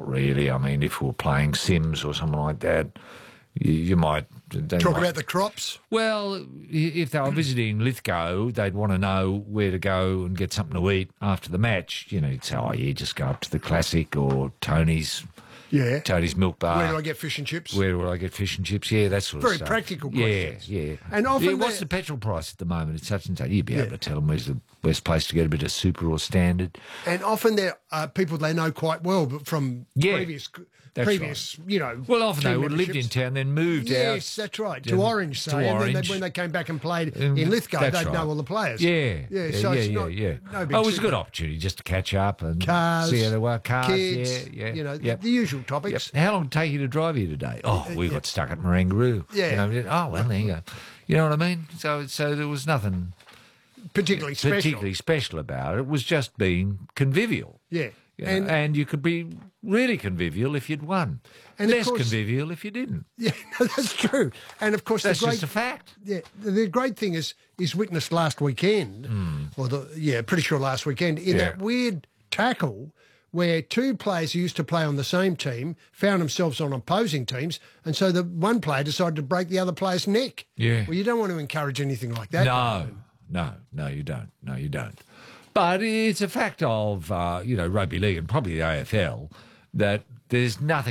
really. I mean, if we were playing Sims or something like that, you might... Talk about the crops? Well, if they were visiting Lithgow, they'd want to know where to go and get something to eat after the match. You know, you'd say, oh, yeah, just go up to the Classic or Tony's Milk Bar. Where do I get fish and chips? Where do I get fish and chips? Yeah, that sort of stuff. Very practical questions. Yeah. And often what's the petrol price at the moment? It's such and such. You'd be able to tell them where's the best place to get a bit of super or standard. And often there are people they know quite well, but from previous, right. you know. Well, often they would have lived in memberships. town, then moved out. Yes, that's right. To Orange, say. And then when they came back and played in Lithgow, they'd know all the players. Yeah. So it's not no big it was a good opportunity just to catch up and cars, see how they were. Cars, kids, you know, the usual topics. How long did it take you to drive here today? Oh, we got stuck at Marangaroo. Yeah. You know, well, there you go. You know what I mean? So there was nothing particularly special about it. It was just being convivial. Yeah. And you could be really convivial if you'd won. And less convivial if you didn't. Yeah, no, that's true. And of course, that's just a fact. Yeah, the great thing is witnessed last weekend, pretty sure last weekend, in that weird tackle where two players who used to play on the same team found themselves on opposing teams, and so the one player decided to break the other player's neck. Yeah. Well, you don't want to encourage anything like that. No, you don't. No, you don't. But it's a fact of, rugby league and probably the AFL that there's nothing